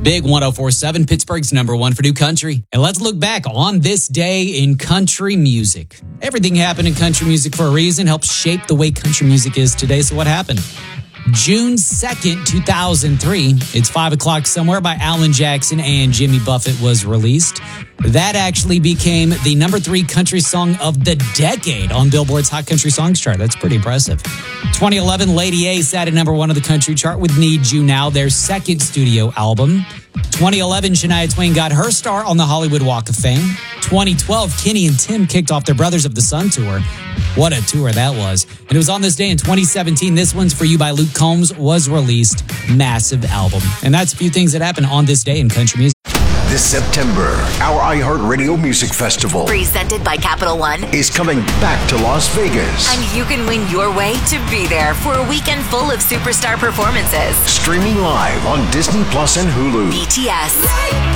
Big 104.7, Pittsburgh's number one for new country. And let's look back on this day in country music. Everything happened in country music for a reason, helped shape the way country music is today. So what happened? June 2nd, 2003, It's 5 O'Clock Somewhere by Alan Jackson and Jimmy Buffett was released. That actually became the number 3 country song of the decade on Billboard's Hot Country Songs chart. That's pretty impressive. 2011, Lady A sat at number 1 of the country chart with Need You Now, their second studio album. 2011, Shania Twain got her start on the Hollywood Walk of Fame. 2012, Kenny and Tim kicked off their Brothers of the Sun tour. What a tour that was. And it was on this day in 2017, This One's For You by Luke Combs was released. Massive album. And that's a few things that happened on this day in country music. This September, our iHeartRadio Music Festival, presented by Capital One, is coming back to Las Vegas. And you can win your way to be there for a weekend full of superstar performances. Streaming live on Disney Plus and Hulu. BTS,